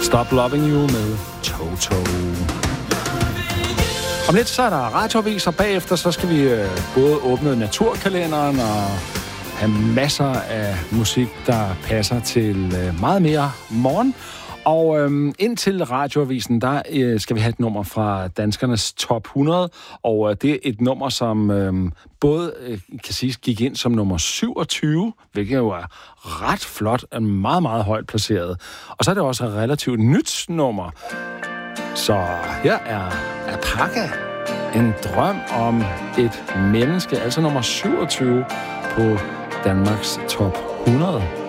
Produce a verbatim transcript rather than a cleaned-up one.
Stop Loving You med Toto. Om lidt så er der radioavis, og bagefter så skal vi øh, både åbne naturkalenderen og have masser af musik, der passer til øh, meget mere morgen. Og øhm, indtil radioavisen, der øh, skal vi have et nummer fra danskernes top hundrede, og øh, det er et nummer, som øh, både øh, kan siges gik ind som nummer syvogtyve, hvilket jo er ret flot og meget, meget højt placeret. Og så er det også et relativt nyt nummer. Så her er Apaka, en drøm om et menneske, altså nummer syvogtyve på Danmarks top hundrede.